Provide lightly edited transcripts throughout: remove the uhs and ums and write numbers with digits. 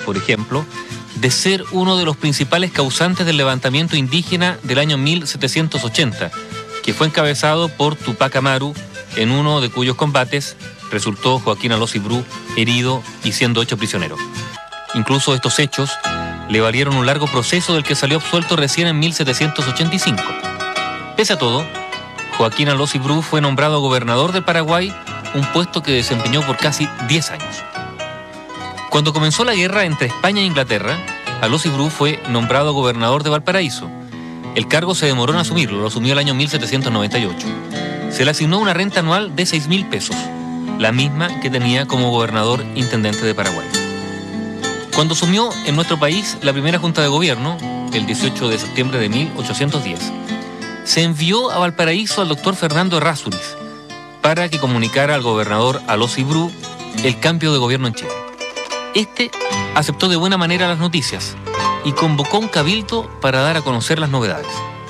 por ejemplo, de ser uno de los principales causantes del levantamiento indígena del año 1780, que fue encabezado por Tupac Amaru, en uno de cuyos combates resultó Joaquín Alós y Bru herido y siendo hecho prisionero. Incluso estos hechos le valieron un largo proceso del que salió absuelto recién en 1785. Pese a todo, Joaquín Alós y Bru fue nombrado gobernador del Paraguay, un puesto que desempeñó por casi 10 años. Cuando comenzó la guerra entre España e Inglaterra, Alós y Bru fue nombrado gobernador de Valparaíso. El cargo se demoró en asumirlo, lo asumió el año 1798. Se le asignó una renta anual de 6.000 pesos, la misma que tenía como gobernador intendente de Paraguay. Cuando asumió en nuestro país la primera junta de gobierno, el 18 de septiembre de 1810, se envió a Valparaíso al doctor Fernando Errázuriz para que comunicara al gobernador Alós y Bru el cambio de gobierno en Chile. Este aceptó de buena manera las noticias y convocó un cabildo para dar a conocer las novedades.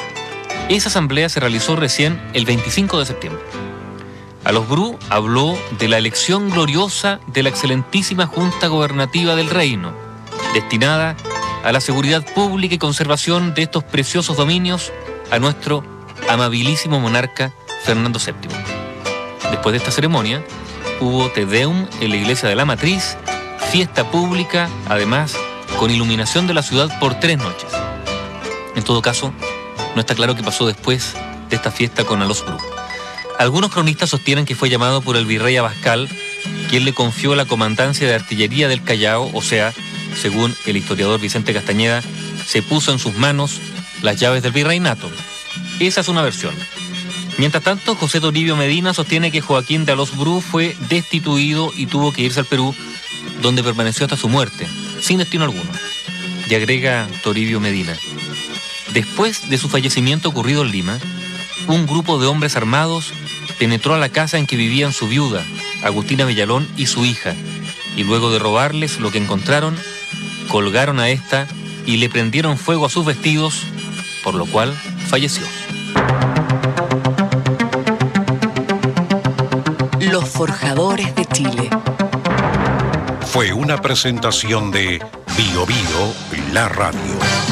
Esa asamblea se realizó recién el 25 de septiembre. Alós Bru habló de la elección gloriosa de la excelentísima Junta Gobernativa del Reino, destinada a la seguridad pública y conservación de estos preciosos dominios a nuestro amabilísimo monarca Fernando VII. Después de esta ceremonia, hubo Te Deum en la iglesia de la Matriz, fiesta pública, además, con iluminación de la ciudad por 3 noches. En todo caso, no está claro qué pasó después de esta fiesta con Alós Bru. Algunos cronistas sostienen que fue llamado por el virrey Abascal, quien le confió la comandancia de artillería del Callao, o sea, según el historiador Vicente Castañeda, se puso en sus manos las llaves del virreinato. Esa es una versión. Mientras tanto, José Toribio Medina sostiene que Joaquín de Alós Bru fue destituido y tuvo que irse al Perú, donde permaneció hasta su muerte, sin destino alguno. Y agrega Toribio Medina: después de su fallecimiento ocurrido en Lima, un grupo de hombres armados penetró a la casa en que vivían su viuda, Agustina Villalón, y su hija, y luego de robarles lo que encontraron, colgaron a esta y le prendieron fuego a sus vestidos, por lo cual falleció. Los Forjadores de Chile. Fue una presentación de Bio Bio, la radio.